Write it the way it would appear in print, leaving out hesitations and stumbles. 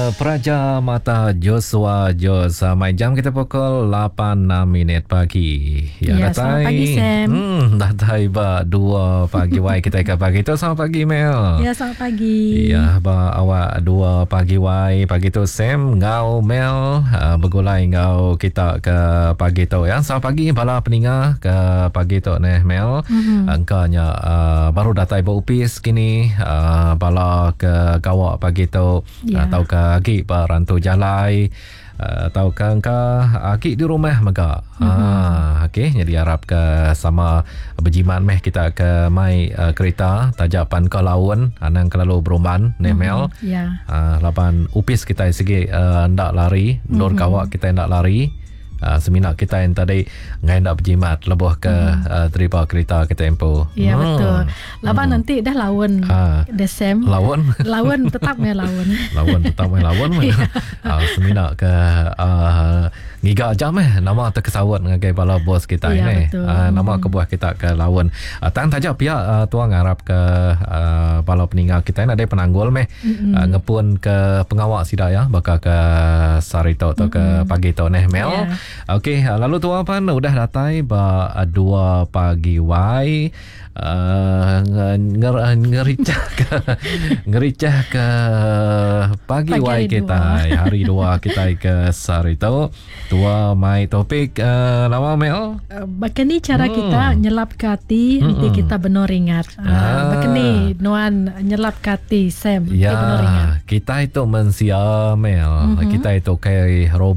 Praja Mata Joshua Jos. Mai jam kita pukul 8:06 pagi. Ya, selamat pagi Sam. Datai ba 2 pagi wai kita ke pagi tu. Selamat pagi Mel. Ya, selamat pagi. Ya, ba awak 2 pagi wai pagi tu Sam ngau Mel bergulai ngau kita ke pagi tu ya. Selamat pagi bala peningah ke pagi tu neh Mel. Angkanya baru datai ba upis kini bala ke kawak pagi tu. Atau ke Aki Parantu Jalai atau ke Aki di rumah mega. Okey, jadi harap ke sama berjimat meh kita ke mai kereta tajapan ke lawan anang kelalu berumban nemel. Lapan upis kita segi ndak lari, nur kawak kita ndak lari. Seminak kita yang tadi ngai nak berjimat lebuh ke teripa kereta ke tempo. Ya betul. Laban nanti dah lawan Desem. Lawan tetap mai lawan. lawan. Seminak ke ngiga jam nama terkesawat ngagai bala bos kita ini. Nama kebuah kita ke lawan. Tan taja pihak tuang ngarap ke bala peninggal kita ini ada penanggul ngepun ke pengawak sida ya bakal ke sarito atau ke pagi tu neh Mel. Okey, lalu tu apa udah datai ba 2 pagi wai ngericah ke pagi wai kita hari 2 kita ke sarito tua mai topik lama Mel. Bakani cara kita nyelap kati nanti kita benar ingat. Bakani nuan nyelap kati Sam ya, kita itu mensia Mel. Kita itu kayak